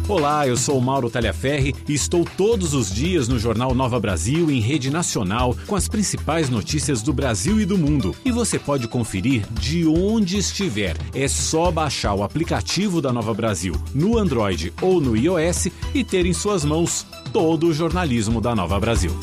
Olá, eu sou o Mauro Talhaferri e estou todos os dias no Jornal Nova Brasil em rede nacional com as principais notícias do Brasil e do mundo. E você pode conferir de onde estiver. É só baixar o aplicativo da Nova Brasil no Android ou no iOS e ter em suas mãos todo o jornalismo da Nova Brasil.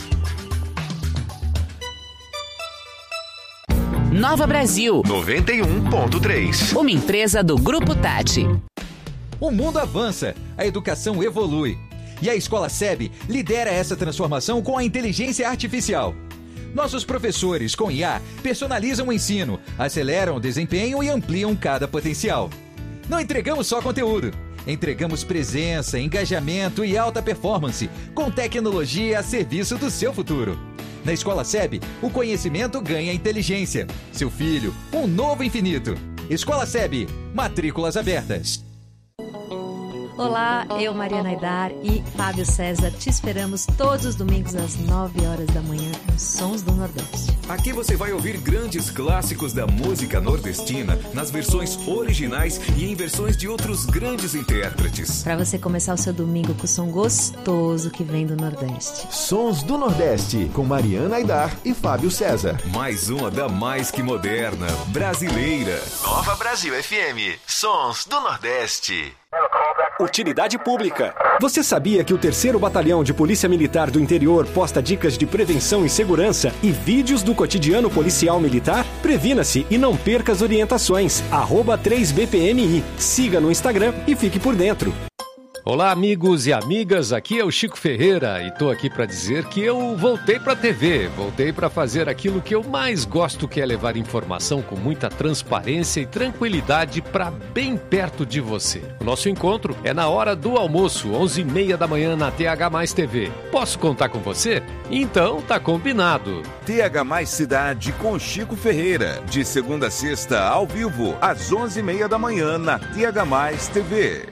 Nova Brasil 91.3. Uma empresa do Grupo Tati. O mundo avança, a educação evolui. E a Escola SEB lidera essa transformação com a inteligência artificial. Nossos professores, com IA, personalizam o ensino, aceleram o desempenho e ampliam cada potencial. Não entregamos só conteúdo, entregamos presença, engajamento e alta performance, com tecnologia a serviço do seu futuro. Na Escola SEB, o conhecimento ganha inteligência. Seu filho, um novo infinito. Escola SEB, matrículas abertas. Olá, eu, Mariana Aidar e Fábio César, te esperamos todos os domingos às 9 horas da manhã com Sons do Nordeste. Aqui você vai ouvir grandes clássicos da música nordestina nas versões originais e em versões de outros grandes intérpretes. Para você começar o seu domingo com o som gostoso que vem do Nordeste. Sons do Nordeste, com Mariana Aidar e Fábio César. Mais uma da mais que moderna, brasileira. Nova Brasil FM, Sons do Nordeste. Utilidade pública. Você sabia que o 3º Batalhão de Polícia Militar do Interior posta dicas de prevenção e segurança e vídeos do cotidiano policial militar? Previna-se e não perca as orientações. @3BPMI. Siga no Instagram e fique por dentro. Olá, amigos e amigas, aqui é o Chico Ferreira e estou aqui para dizer que eu voltei para a TV, voltei para fazer aquilo que eu mais gosto, que é levar informação com muita transparência e tranquilidade para bem perto de você. O nosso encontro é na hora do almoço, 11h30 da manhã na TH+ TV. Posso contar com você? Então tá combinado. TH+ Cidade com Chico Ferreira, de segunda a sexta ao vivo, às 11h30 da manhã na TH+ TV.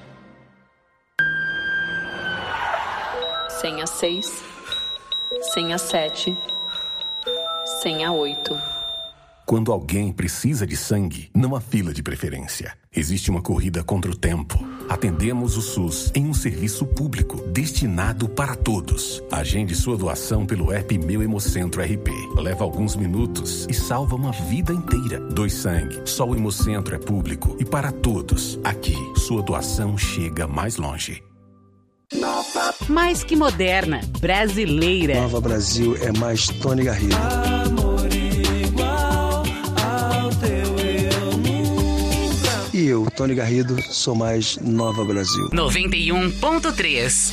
Senha 6, senha 7, senha 8. Quando alguém precisa de sangue, não há fila de preferência. Existe uma corrida contra o tempo. Atendemos o SUS em um serviço público destinado para todos. Agende sua doação pelo app Meu Hemocentro RP. Leva alguns minutos e salva uma vida inteira. Doe sangue. Só o Hemocentro é público e para todos. Aqui, sua doação chega mais longe. Mais que moderna, brasileira. Nova Brasil é mais Tony Garrido. Amor igual ao teu eu nunca. E eu, Tony Garrido, sou mais Nova Brasil. 91.3.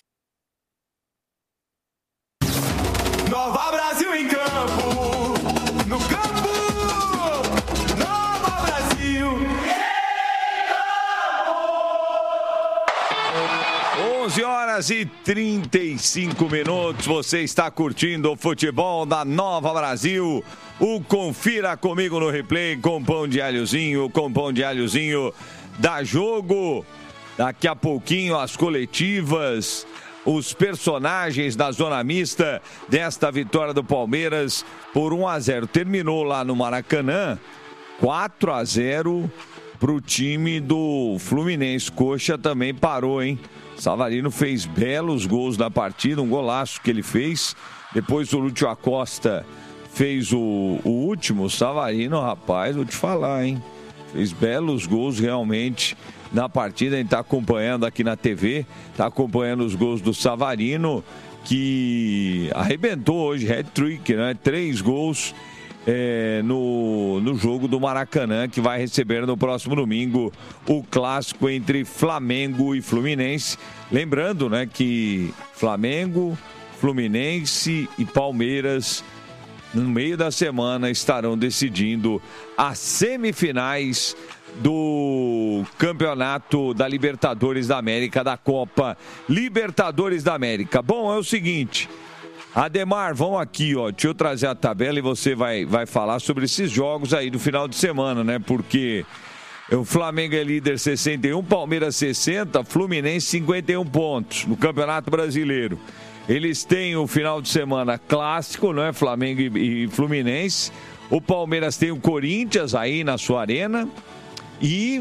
Nova Brasil em campo, no campo. Nova Brasil. 11h35, você está curtindo o futebol da Nova Brasil. O Confira Comigo no Replay com pão de alhozinho, dá jogo. Daqui a pouquinho as coletivas, os personagens da zona mista desta vitória do Palmeiras por 1-0. Terminou lá no Maracanã, 4-0 para o time do Fluminense. Coxa também parou, hein? Savarino fez belos gols na partida, um golaço que ele fez. Depois o Lúcio Acosta fez o último. Savarino, rapaz, vou te falar, hein? Fez belos gols realmente na partida. A gente está acompanhando aqui na TV, está acompanhando os gols do Savarino, que arrebentou hoje, hat-trick, né? 3 gols no jogo do Maracanã, que vai receber no próximo domingo o clássico entre Flamengo e Fluminense. Lembrando, né, que Flamengo, Fluminense e Palmeiras no meio da semana estarão decidindo as semifinais do Campeonato da Libertadores da América, da Copa Libertadores da América. Bom, é o seguinte, Ademar, vamos aqui, ó, deixa eu trazer a tabela e você vai falar sobre esses jogos aí do final de semana, né? Porque o Flamengo é líder 61, Palmeiras 60, Fluminense 51 pontos no Campeonato Brasileiro. Eles têm o final de semana clássico, não é? Flamengo e Fluminense. O Palmeiras tem o Corinthians aí na sua arena. E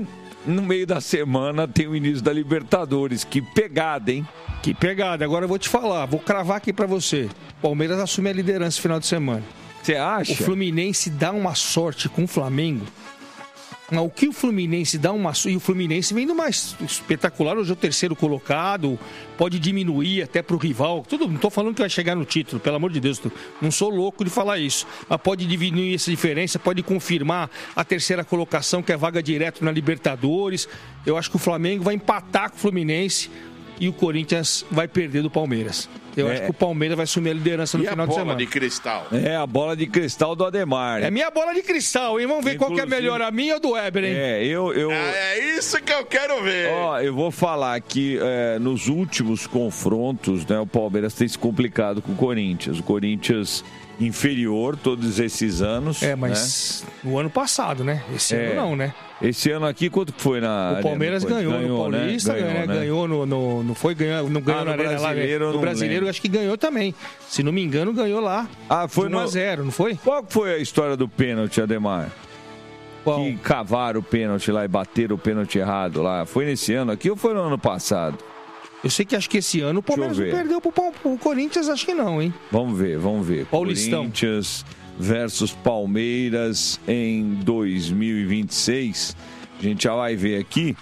no meio da semana tem o início da Libertadores. Que pegada, hein? Que pegada. Agora eu vou te falar, vou cravar aqui pra você. Palmeiras assume a liderança no final de semana. Você acha? O Fluminense dá uma sorte com o Flamengo. O que o Fluminense dá uma sorte... E o Fluminense vem do mais espetacular. Hoje é o terceiro colocado. Pode diminuir até pro rival. Não tô falando que vai chegar no título, pelo amor de Deus. Não sou louco de falar isso. Mas pode diminuir essa diferença. Pode confirmar a terceira colocação, que é vaga direto na Libertadores. Eu acho que o Flamengo vai empatar com o Fluminense. E o Corinthians vai perder do Palmeiras. Eu acho que o Palmeiras vai assumir a liderança no final de semana. E a bola de cristal? É, a bola de cristal do Ademar. É minha bola de cristal, hein? Vamos ver qual que é melhor, a minha ou do Weber, hein? É isso que eu quero ver. Ó, eu vou falar que nos últimos confrontos, né, o Palmeiras tem se complicado com o Corinthians. O Corinthians inferior todos esses anos. Mas no ano passado, né? Esse ano não, né? Esse ano aqui, quanto que foi na... O Palmeiras ganhou no Paulista, né? Ganhou no... Não foi ganhar, não ganhou na Arena lá. No Brasileiro, acho que ganhou também. Se não me engano, ganhou lá. Foi 1-0, não foi? Qual foi a história do pênalti, Ademar? Qual? Que cavaram o pênalti lá e bateram o pênalti errado lá. Foi nesse ano aqui ou foi no ano passado? Eu sei que acho que esse ano o Palmeiras não perdeu pro Corinthians, acho que não, hein? Vamos ver. Paulistão. Corinthians versus Palmeiras em 2026. A gente já vai ver aqui.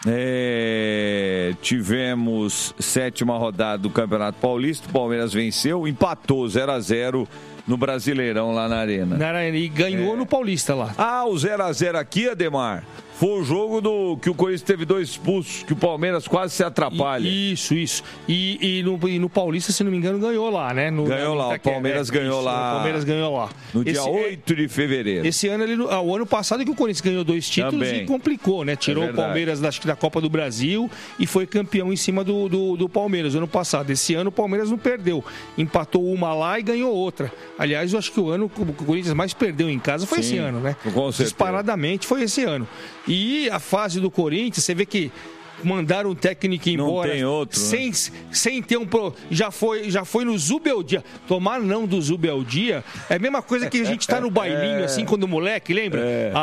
Tivemos 7ª rodada do Campeonato Paulista. O Palmeiras venceu, empatou 0-0 no Brasileirão lá na Arena. E ganhou no Paulista lá. O 0-0 aqui, Ademar, foi o jogo que o Corinthians teve 2 expulsos, que o Palmeiras quase se atrapalha. Isso. E no Paulista, se não me engano, ganhou lá, né? Ganhou lá, o Palmeiras ganhou lá. O Palmeiras ganhou lá. No dia 8 de fevereiro. Esse ano, o ano passado que o Corinthians ganhou 2 títulos também. E complicou, né? Tirou o Palmeiras da Copa do Brasil e foi campeão em cima do Palmeiras ano passado. Esse ano o Palmeiras não perdeu. Empatou uma lá e ganhou outra. Aliás, eu acho que o ano que o Corinthians mais perdeu em casa foi esse ano, né? Com certeza. Disparadamente foi esse ano. E a fase do Corinthians, você vê que mandaram um técnico embora. Não tem outro, sem ter já foi no Zubeldia. Tomar não do Zubeldia é a mesma coisa que a gente tá no bailinho, assim, quando moleque, lembra?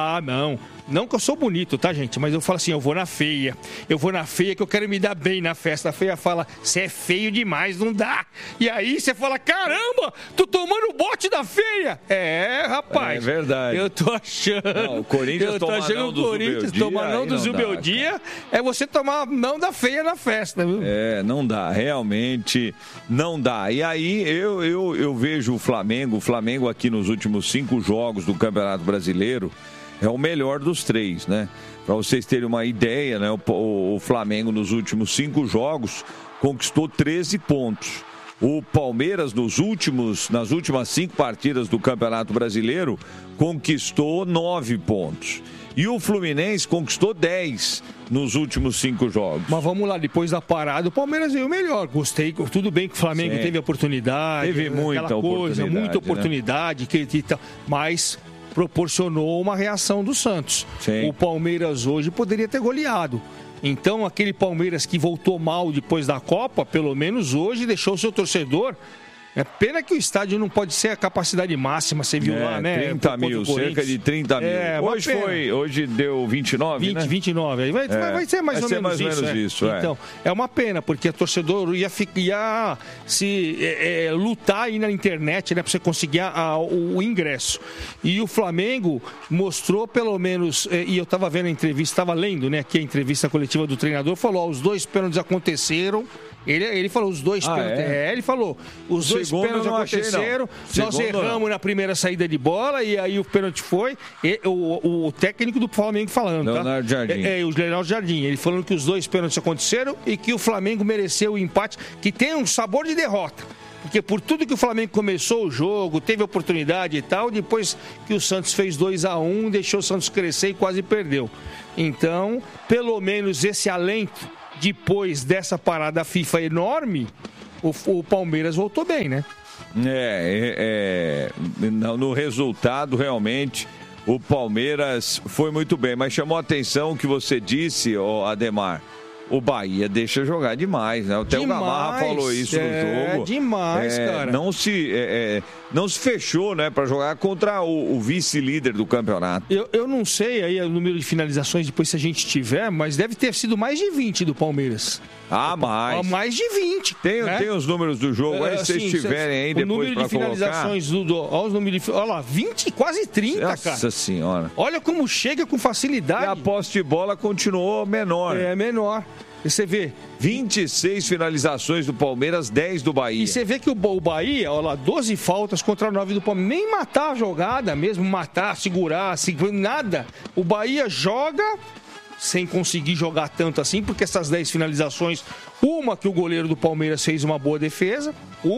Não que eu sou bonito, tá, gente? Mas eu falo assim, eu vou na feia que eu quero me dar bem na festa. A feia fala, você é feio demais, não dá. E aí você fala, caramba, tô tomando o bote da feia. Rapaz. É verdade. Eu tô achando. Não, o Corinthians tomar não do Zubeldia é você tomar não da feia na festa, viu? Não dá, realmente não dá. E aí eu vejo o Flamengo aqui nos últimos 5 jogos do Campeonato Brasileiro é o melhor dos 3, né? Para vocês terem uma ideia, né? O Flamengo nos últimos 5 jogos conquistou 13 pontos. O Palmeiras nas últimas 5 partidas do Campeonato Brasileiro conquistou 9 pontos. E o Fluminense conquistou 10 nos últimos 5 jogos. Mas vamos lá, depois da parada, o Palmeiras veio melhor. Gostei, tudo bem que o Flamengo teve oportunidade. Teve muita oportunidade, mas proporcionou uma reação do Santos. Sim. O Palmeiras hoje poderia ter goleado. Então, aquele Palmeiras que voltou mal depois da Copa, pelo menos hoje, deixou o seu torcedor... É pena que o estádio não pode ser a capacidade máxima, você viu lá, né? 30 mil, cerca de 30 mil. Hoje deu 29, né? 29, aí vai ser mais ou menos isso. Então, é uma pena, porque o torcedor ia lutar aí na internet, né? Pra você conseguir o ingresso. E o Flamengo mostrou pelo menos, e eu tava vendo a entrevista, tava lendo, né? Aqui a entrevista coletiva do treinador, falou, os 2 pênaltis aconteceram. Ele falou, os 2 pênaltis. Ele falou, os 2 pênaltis aconteceram. Nós erramos na primeira saída de bola e aí o pênalti foi. O técnico do Flamengo falando, Leonardo Jardim. O Leonardo Jardim. Ele falando que os 2 pênaltis aconteceram e que o Flamengo mereceu o empate, que tem um sabor de derrota. Porque por tudo que o Flamengo começou o jogo, teve oportunidade e tal, depois que o Santos fez 2-1, deixou o Santos crescer e quase perdeu. Então, pelo menos esse alento, depois dessa parada FIFA enorme, o Palmeiras voltou bem, né? No resultado, realmente, o Palmeiras foi muito bem. Mas chamou a atenção o que você disse, Ademar. O Bahia deixa jogar demais, né? Até o Gamarra falou isso no jogo. Demais, cara. não se fechou, né, para jogar contra o vice-líder do campeonato. Eu não sei aí o número de finalizações depois se a gente tiver, mas deve ter sido mais de 20 do Palmeiras. Mais. Mais de 20. Tem os números do jogo aí, se vocês tiverem aí depois para colocar. O número de finalizações, olha lá, 20, quase 30, cara. Nossa senhora. Olha como chega com facilidade. E a posse de bola continuou menor. É, menor. E você vê... 26 finalizações do Palmeiras, 10 do Bahia. E você vê que o Bahia, olha lá, 12 faltas contra 9 do Palmeiras. Nem matar a jogada mesmo, segurar, nada. O Bahia joga sem conseguir jogar tanto assim, porque essas 10 finalizações, uma que o goleiro do Palmeiras fez uma boa defesa,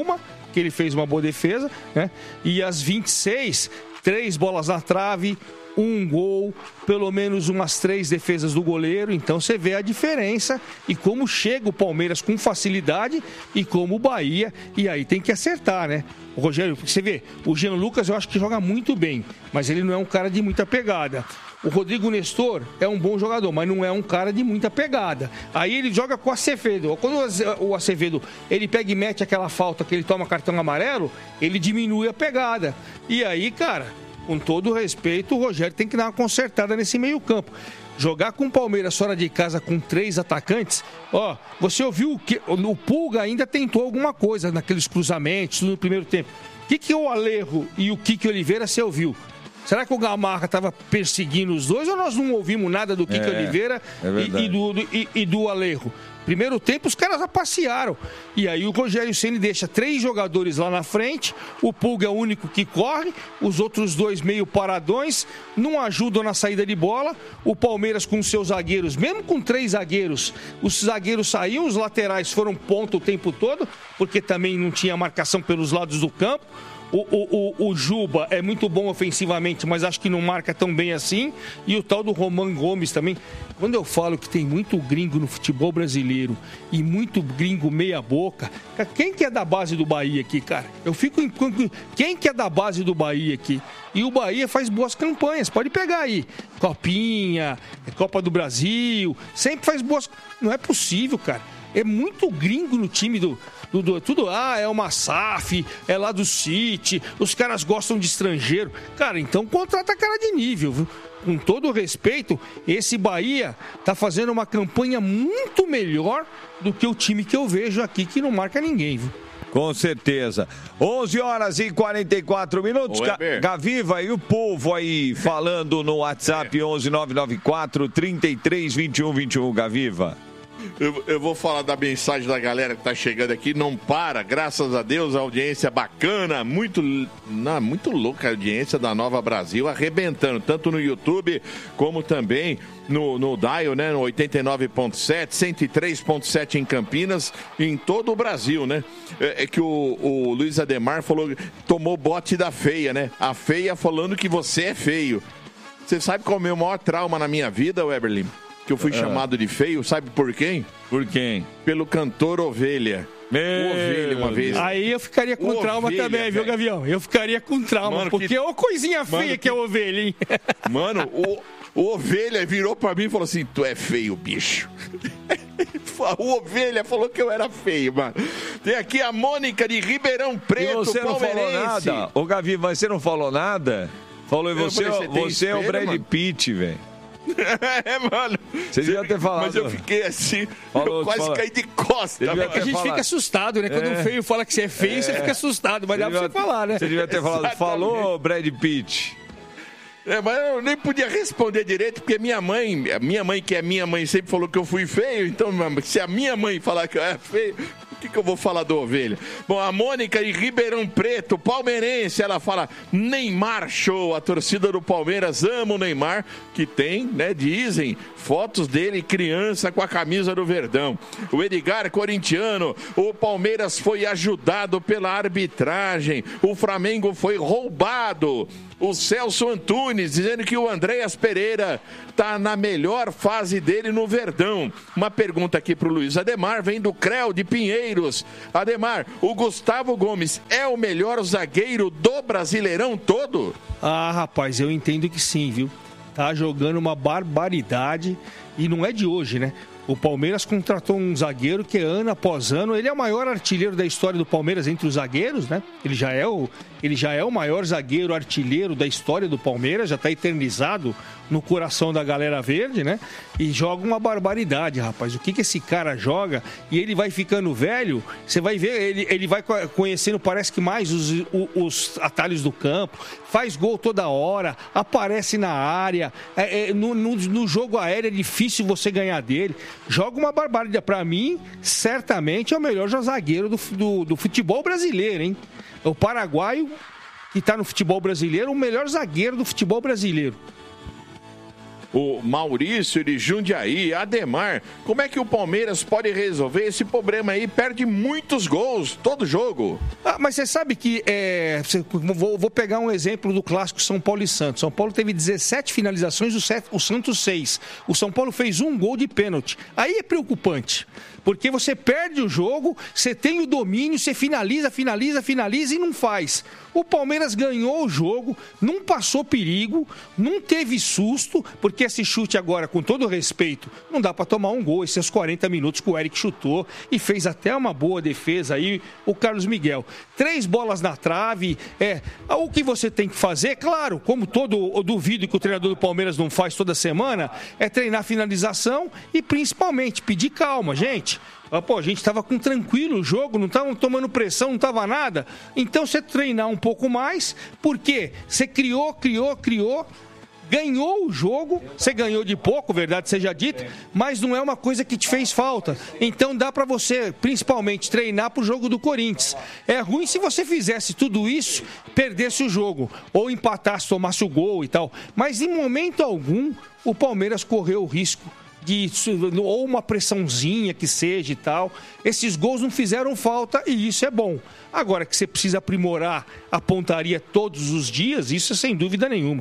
né? E as 26, 3 bolas na trave, um gol, pelo menos umas 3 defesas do goleiro. Então você vê a diferença e como chega o Palmeiras com facilidade e como o Bahia, e aí tem que acertar, né? O Rogério, você vê, o Jean Lucas eu acho que joga muito bem, mas ele não é um cara de muita pegada. O Rodrigo Nestor é um bom jogador, mas não é um cara de muita pegada. Aí ele joga com o Acevedo. Quando o Acevedo ele pega e mete aquela falta que ele toma cartão amarelo, ele diminui a pegada. E aí, cara, com todo respeito, o Rogério tem que dar uma consertada nesse meio campo. Jogar com o Palmeiras fora de casa com 3 atacantes, você ouviu que o Pulga ainda tentou alguma coisa naqueles cruzamentos no primeiro tempo. O que o Alejo e o Kiki Oliveira você ouviu? Será que o Gamarra estava perseguindo os dois ou nós não ouvimos nada do Kiki Oliveira e do Alejo? Primeiro tempo, os caras passearam. E aí o Rogério Ceni deixa 3 jogadores lá na frente, o Pulga é o único que corre, os outros 2 meio paradões, não ajudam na saída de bola. O Palmeiras com seus zagueiros, mesmo com 3 zagueiros, os zagueiros saíam, os laterais foram ponta o tempo todo, porque também não tinha marcação pelos lados do campo. O Juba é muito bom ofensivamente, mas acho que não marca tão bem assim. E o tal do Roman Gomes também. Quando eu falo que tem muito gringo no futebol brasileiro e muito gringo meia boca, quem que é da base do Bahia aqui, cara? Eu fico em... Quem que é da base do Bahia aqui? E o Bahia faz boas campanhas, pode pegar aí. Copinha, Copa do Brasil, sempre faz boas... Não é possível, cara. É muito gringo no time tudo, é uma SAF, é lá do City, os caras gostam de estrangeiro. Cara, então contrata cara de nível, viu? Com todo respeito, esse Bahia tá fazendo uma campanha muito melhor do que o time que eu vejo aqui, que não marca ninguém, viu? Com certeza. 11h44. Gaviva e o povo aí falando no WhatsApp 11994 332121, Gaviva. Eu vou falar da mensagem da galera que tá chegando aqui, não para, graças a Deus, a audiência bacana, muito louca a audiência da Nova Brasil, arrebentando, tanto no YouTube, como também no Dial, né, no 89.7, 103.7 em Campinas, em todo o Brasil, né? É que o Luiz Ademar falou, tomou bote da feia, né? A feia falando que você é feio. Você sabe qual é o meu maior trauma na minha vida, Weber Lima? Que eu fui chamado de feio, sabe por quem? Por quem? Pelo cantor Ovelha. Ovelha uma vez. Aí eu ficaria com trauma também, viu, Gavião? Eu ficaria com trauma, mano, porque é uma coisinha feia que é Ovelha, hein? Mano, o Ovelha virou pra mim e falou assim, tu é feio, bicho. O Ovelha falou que eu era feio, mano. Tem aqui a Mônica de Ribeirão Preto, e você não falou nada? Ô, Gavi, você não falou nada? Falou, e você é o Brad Pitt, velho. Mano. Você devia ter falado. Mas eu fiquei assim, eu quase caí de costas. A gente fica assustado, né? Quando um feio fala que você é feio, você fica assustado. Mas dá pra você falar, né? Você devia ter falado, falou, Brad Pitt. Mas eu nem podia responder direito, porque minha mãe, que é minha mãe, sempre falou que eu fui feio. Então, se a minha mãe falar que eu era feio, o que eu vou falar do Ovelha? Bom, a Mônica de Ribeirão Preto, palmeirense, ela fala Neymar show. A torcida do Palmeiras ama o Neymar, que tem, né, dizem, fotos dele criança com a camisa do Verdão. O Edgar, corintiano, o Palmeiras foi ajudado pela arbitragem, o Flamengo foi roubado. O Celso Antunes dizendo que o Andréas Pereira está na melhor fase dele no Verdão. Uma pergunta aqui para o Luiz Ademar, vem do Creu de Pinheiros. Ademar, o Gustavo Gomes é o melhor zagueiro do Brasileirão todo? Ah, rapaz, eu entendo que sim, viu? Tá jogando uma barbaridade e não é de hoje, né? O Palmeiras contratou um zagueiro que ano após ano, ele é o maior artilheiro da história do Palmeiras entre os zagueiros, né? Ele já é o maior zagueiro artilheiro da história do Palmeiras, já está eternizado no coração da galera verde, né? E joga uma barbaridade, rapaz. O que esse cara joga? E ele vai ficando velho, você vai ver, ele vai conhecendo, parece que mais os atalhos do campo, faz gol toda hora, aparece na área, no jogo aéreo é difícil você ganhar dele. Joga uma barbaridade. Pra mim, certamente é o melhor zagueiro do futebol brasileiro, hein? O paraguaio que tá no futebol brasileiro, o melhor zagueiro do futebol brasileiro. O Maurício de Jundiaí, Ademar, como é que o Palmeiras pode resolver esse problema aí? Perde muitos gols todo jogo. Mas você sabe que, vou pegar um exemplo do clássico São Paulo e Santos. São Paulo teve 17 finalizações, o Santos 6. O São Paulo fez um gol de pênalti. Aí é preocupante, porque você perde o jogo, você tem o domínio, você finaliza e não faz. O Palmeiras ganhou o jogo, não passou perigo, não teve susto, porque esse chute agora, com todo respeito, não dá para tomar um gol. Esses 40 minutos que o Eric chutou e fez até uma boa defesa aí, o Carlos Miguel. 3 bolas na trave, o que você tem que fazer, claro, como eu duvido que o treinador do Palmeiras não faz toda semana, é treinar finalização e principalmente pedir calma, gente. A gente estava com tranquilo o jogo, não estava tomando pressão, não estava nada. Então você treinar um pouco mais, porque você criou, ganhou o jogo, você ganhou de pouco, verdade seja dita, mas não é uma coisa que te fez falta. Então dá para você, principalmente, treinar pro jogo do Corinthians. É ruim se você fizesse tudo isso, perdesse o jogo, ou empatasse, tomasse o gol e tal. Mas em momento algum, o Palmeiras correu o risco ou uma pressãozinha que seja e tal. Esses gols não fizeram falta e isso é bom. Agora que você precisa aprimorar a pontaria todos os dias, isso é sem dúvida nenhuma.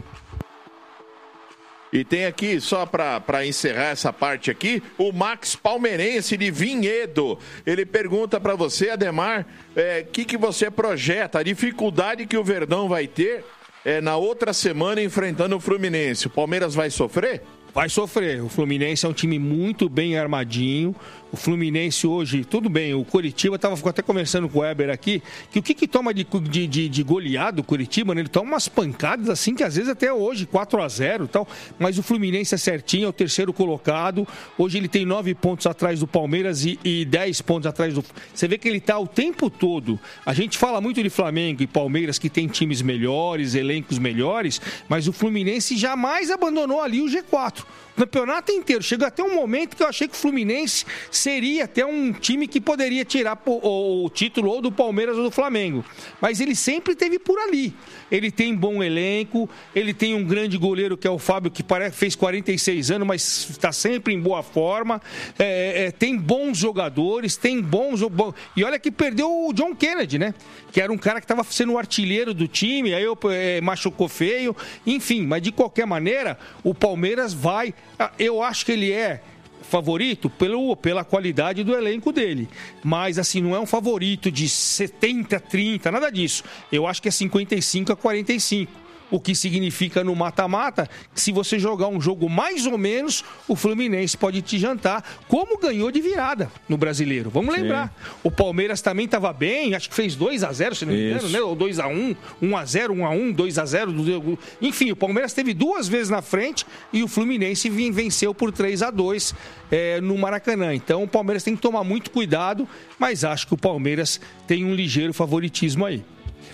E tem aqui, só para encerrar essa parte aqui, o Max Palmeirense de Vinhedo. Ele pergunta para você, Ademar, que você projeta, a dificuldade que o Verdão vai ter na outra semana enfrentando o Fluminense. O Palmeiras vai sofrer? Vai sofrer. O Fluminense é um time muito bem armadinho. O Fluminense hoje, tudo bem, o Coritiba, ficou até conversando com o Weber aqui, que o que toma de goleado o Coritiba, né? Ele toma umas pancadas assim, que às vezes até hoje, 4-0 e tal, mas o Fluminense é certinho, é o terceiro colocado. Hoje ele tem 9 pontos atrás do Palmeiras e 10 pontos atrás do... Você vê que ele tá o tempo todo. A gente fala muito de Flamengo e Palmeiras, que tem times melhores, elencos melhores, mas o Fluminense jamais abandonou ali o G4. O campeonato inteiro. Chegou até um momento que eu achei que o Fluminense seria até um time que poderia tirar o título ou do Palmeiras ou do Flamengo. Mas ele sempre esteve por ali. Ele tem bom elenco, ele tem um grande goleiro que é o Fábio, que fez 46 anos, mas está sempre em boa forma. Tem bons jogadores, tem bons... E olha que perdeu o John Kennedy, né? Que era um cara que estava sendo o artilheiro do time, aí machucou feio. Enfim, mas de qualquer maneira, o Palmeiras vai... Eu acho que ele é favorito pela qualidade do elenco dele. Mas, assim, não é um favorito de 70-30, nada disso. Eu acho que é 55-45. O que significa no mata-mata, que se você jogar um jogo mais ou menos, o Fluminense pode te jantar, como ganhou de virada no Brasileiro. Vamos lembrar. O Palmeiras também estava bem, acho que fez 2-0, se não me engano, né? Ou 2-1, 1-0, 1-1, 2-0. Enfim, o Palmeiras teve 2 vezes na frente e o Fluminense venceu por 3-2 no Maracanã. Então o Palmeiras tem que tomar muito cuidado, mas acho que o Palmeiras tem um ligeiro favoritismo aí.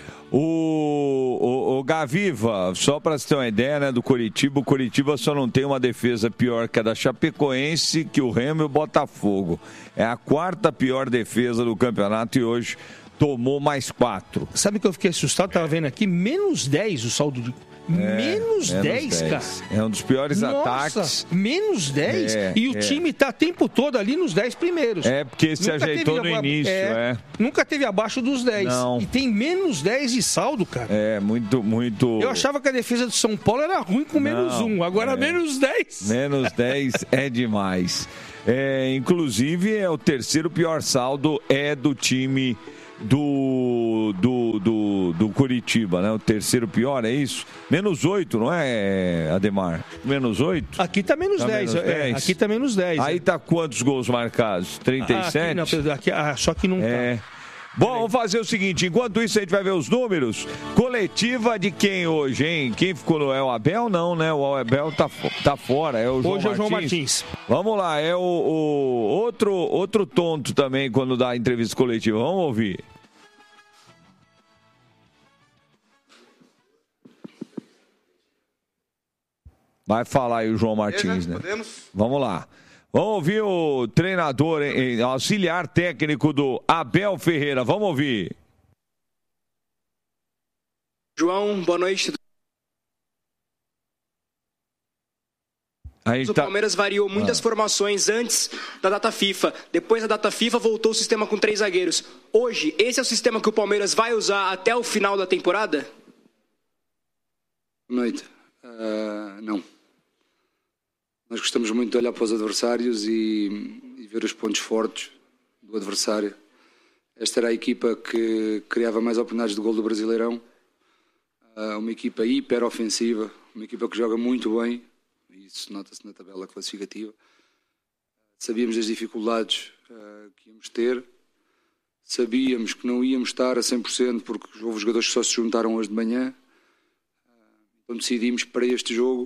O Gaviva, só para você ter uma ideia, né, do Coritiba, o Coritiba só não tem uma defesa pior que a da Chapecoense, que o Remo e o Botafogo. É a 4ª pior defesa do campeonato e hoje tomou mais 4. Sabe que eu fiquei assustado? Tava vendo aqui, menos 10 o saldo de... Menos 10, cara. É um dos piores ataques. Menos 10? E o time tá o tempo todo ali nos 10 primeiros. Porque se ajeitou no início. Nunca teve abaixo dos 10. Não. E tem menos 10 de saldo, cara. Muito... Eu achava que a defesa do São Paulo era ruim com menos 1. Agora menos 10. Menos 10 é demais. Inclusive, o terceiro pior saldo é do time do Curitiba, né? O terceiro pior, é isso? -8, não é, Ademar? -8? Aqui tá menos 10. Aqui tá menos 10. Aí tá quantos gols marcados? 37? Só que não tá. Bom, vamos fazer o seguinte, enquanto isso a gente vai ver os números. Coletiva de quem hoje, hein? Quem ficou no... É o Abel? Não, né? O Abel tá fora, é o João Hoje Martins. é o João Martins. Vamos lá, é o outro tonto também quando dá a entrevista coletiva. Vamos ouvir. Vai falar aí o João Martins, né? Podemos? Vamos lá. Vamos ouvir o treinador, auxiliar técnico do Abel Ferreira. Vamos ouvir. João, boa noite. O Palmeiras variou muitas formações antes da data FIFA. Depois da data FIFA, voltou o sistema com 3 zagueiros. Hoje, esse é o sistema que o Palmeiras vai usar até o final da temporada? Boa noite. Não. Nós gostamos muito de olhar para os adversários e ver os pontos fortes do adversário. Esta era a equipa que criava mais oportunidades de gol do Brasileirão. Uma equipa hiper ofensiva, uma equipa que joga muito bem. Isso nota-se na tabela classificativa. Sabíamos das dificuldades que íamos ter. Sabíamos que não íamos estar a 100% porque houve jogadores que só se juntaram hoje de manhã. Então decidimos para este jogo,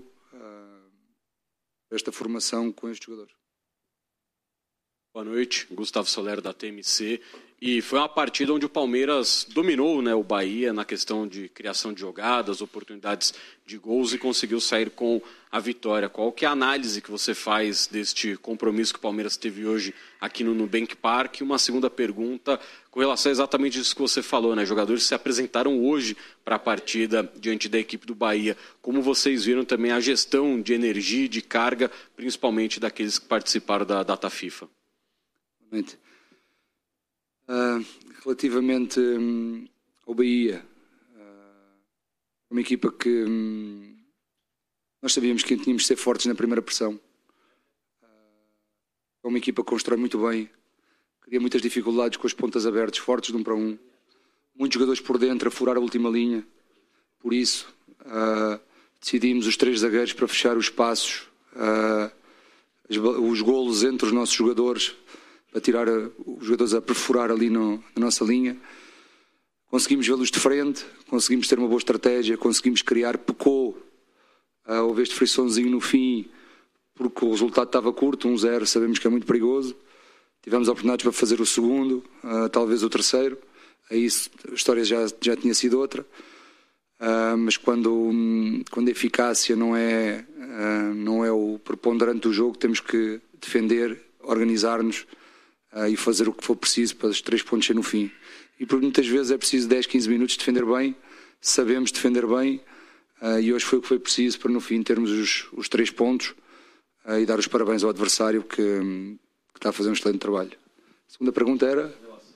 esta formação com estes jogadores. Boa noite, Gustavo Soler da TMC. E foi uma partida onde o Palmeiras dominou, né, o Bahia na questão de criação de jogadas, oportunidades de gols e conseguiu sair com a vitória. Qual que é a análise que você faz deste compromisso que o Palmeiras teve hoje aqui no Nubank Park? Uma segunda pergunta com relação a exatamente isso que você falou, né? Jogadores se apresentaram hoje para a partida diante da equipe do Bahia. Como vocês viram também a gestão de energia e de carga, principalmente daqueles que participaram da data FIFA? Relativamente ao Bahia, uma equipa que nós sabíamos que tínhamos de ser fortes na primeira pressão. É uma equipa que constrói muito bem, cria muitas dificuldades com as pontas abertas, fortes de 1 para 1. Muitos jogadores por dentro a furar a última linha. Por isso, decidimos os 3 zagueiros para fechar os espaços, os golos entre os nossos jogadores, para tirar os jogadores a perfurar ali na nossa linha. Conseguimos vê-los de frente, conseguimos ter uma boa estratégia, conseguimos criar, pecou. Houve este friçãozinho no fim, porque o resultado estava curto, 1-0, sabemos que é muito perigoso. Tivemos oportunidades para fazer o segundo, talvez o terceiro. Aí a história já tinha sido outra. Mas quando a eficácia não é o preponderante do jogo, temos que defender, organizar-nos e fazer o que for preciso para os 3 pontos ser no fim. E por muitas vezes é preciso 10, 15 minutos de defender bem, sabemos defender bem, e hoje foi o que foi preciso para no fim termos os 3 pontos e dar os parabéns ao adversário que está a fazer um excelente trabalho. A segunda pergunta era...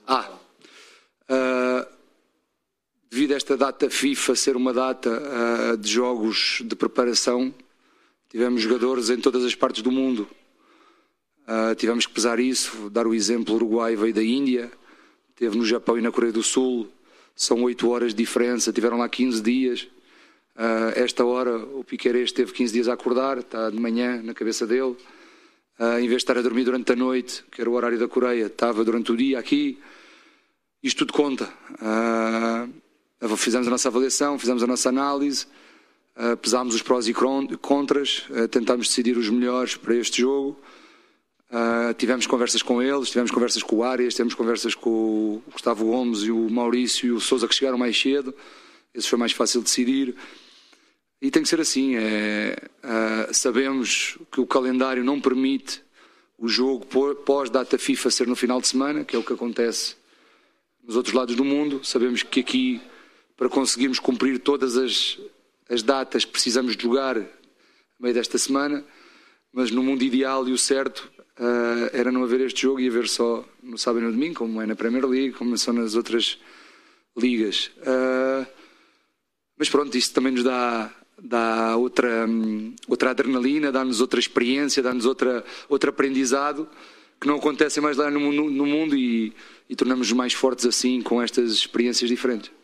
devido a esta data FIFA ser uma data de jogos de preparação, tivemos jogadores em todas as partes do mundo. Tivemos que pesar isso, dar o exemplo, o Uruguai veio da Índia, esteve no Japão e na Coreia do Sul, são 8 horas de diferença, tiveram lá 15 dias. Esta hora o Piquerez teve 15 dias a acordar, está de manhã na cabeça dele. Em vez de estar a dormir durante a noite, que era o horário da Coreia, estava durante o dia aqui. Isto tudo conta. Fizemos a nossa avaliação, fizemos a nossa análise, pesámos os prós e contras, tentámos decidir os melhores para este jogo. Tivemos conversas com eles, tivemos conversas com o Arias, tivemos conversas com o Gustavo Gomes e o Maurício e o Sousa, que chegaram mais cedo. Esse foi mais fácil de decidir. E tem que ser assim. Sabemos que o calendário não permite o jogo pós-data FIFA ser no final de semana, que é o que acontece nos outros lados do mundo. Sabemos que aqui, para conseguirmos cumprir todas as datas, precisamos de jogar no meio desta semana, mas no mundo ideal e o certo era não haver este jogo e haver só no sábado e no domingo, como é na Premier League, como são nas outras ligas. Mas pronto, isto também nos dá outra adrenalina, dá-nos outra experiência, dá-nos outro aprendizado que não acontecem mais lá no mundo e tornamos-nos mais fortes assim com estas experiências diferentes.